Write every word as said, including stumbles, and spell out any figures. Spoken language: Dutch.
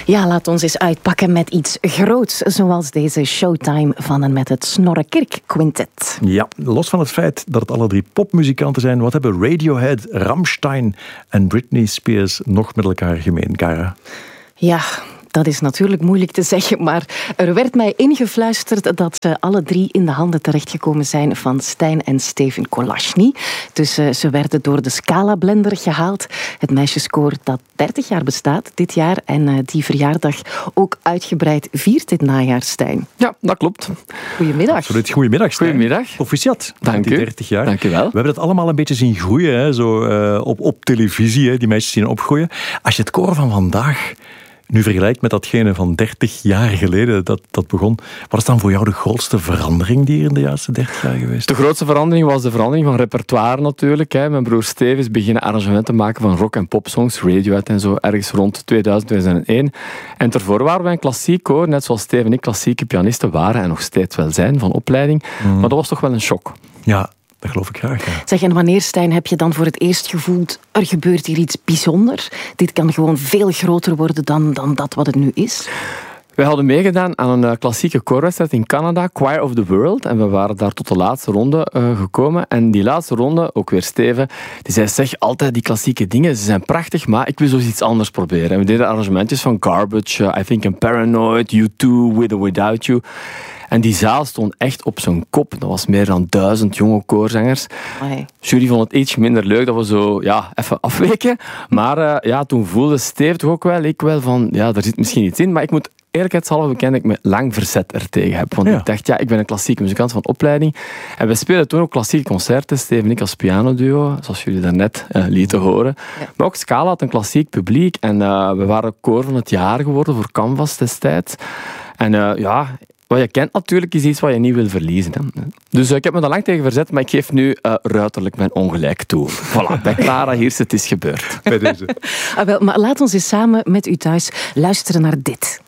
Ja, laat ons eens uitpakken met iets groots, zoals deze Showtime van en met het Snorrekerk Quintet. Ja, los van het feit dat het alle drie popmuzikanten zijn, wat hebben Radiohead, Rammstein en Britney Spears nog met elkaar gemeen, Cara? Ja, dat is natuurlijk moeilijk te zeggen, maar er werd mij ingefluisterd dat ze alle drie in de handen terechtgekomen zijn van Stijn en Steven Kolashny. Dus uh, ze werden door de Scala Blender gehaald. Het meisjeskoor dat dertig jaar bestaat dit jaar en uh, die verjaardag ook uitgebreid viert dit najaar, Stijn. Ja, dat klopt. Goedemiddag. Absoluut. Goedemiddag, Stijn. Goedemiddag. Proficiat. Dank u. Die dertig jaar. Dank u wel. We hebben het allemaal een beetje zien groeien, hè, zo, uh, op, op televisie, hè, die meisjes zien opgroeien. Als je het koor van vandaag nu vergelijkt met datgene van dertig jaar geleden dat, dat begon, wat is dan voor jou de grootste verandering die er in de laatste dertig jaar geweest is? De grootste verandering was de verandering van repertoire natuurlijk. Hè. Mijn broer Steve is beginnen arrangementen maken van rock- en popsongs, Radiohead en zo, ergens rond tweeduizend, tweeduizend één. En daarvoor waren wij een klassiek hoor, net zoals Steve en ik klassieke pianisten waren en nog steeds wel zijn van opleiding. Mm. Maar dat was toch wel een shock. Ja. Dat geloof ik graag, ja. Zeg, en wanneer, Stijn, heb je dan voor het eerst gevoeld, er gebeurt hier iets bijzonders? Dit kan gewoon veel groter worden dan, dan dat wat het nu is? Wij hadden meegedaan aan een klassieke koorwedstrijd in Canada, Choir of the World. En we waren daar tot de laatste ronde uh, gekomen. En die laatste ronde, ook weer Steven, die zei, zeg, altijd die klassieke dingen, ze zijn prachtig, maar ik wil zoiets iets anders proberen. En we deden arrangementjes van Garbage, uh, I Think I'm Paranoid, U two, With or Without You. En die zaal stond echt op zijn kop. Dat was meer dan duizend jonge koorzangers. De jury vond het iets minder leuk dat we zo ja, even afweken. Maar uh, ja, toen voelde Steve toch ook wel, ik wel van, ja, daar zit misschien iets in. Maar ik moet eerlijkheidshalve bekennen dat ik me lang verzet ertegen heb. Want ja. ik dacht, ja, ik ben een klassieke muzikant van opleiding. En we speelden toen ook klassieke concerten. Steve en ik als pianoduo, zoals jullie daarnet uh, lieten horen. Ja. Maar ook Scala had een klassiek publiek. En uh, we waren koor van het jaar geworden voor Canvas destijds. En uh, ja... Wat je kent natuurlijk is iets wat je niet wil verliezen. Hè. Dus uh, ik heb me daar lang tegen verzet, maar ik geef nu uh, ruiterlijk mijn ongelijk toe. Voilà, bij Clara Hiers, het is gebeurd. Bij deze. Ah, wel, maar laat ons eens samen met u thuis luisteren naar dit.